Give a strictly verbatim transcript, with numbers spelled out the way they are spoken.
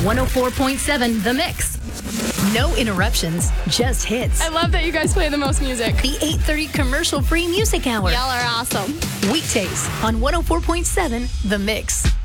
one oh four point seven The Mix. No interruptions, just hits. I love that you guys play the most music. The eight thirty commercial-free music hour. Y'all are awesome. Weekdays on one oh four point seven The Mix.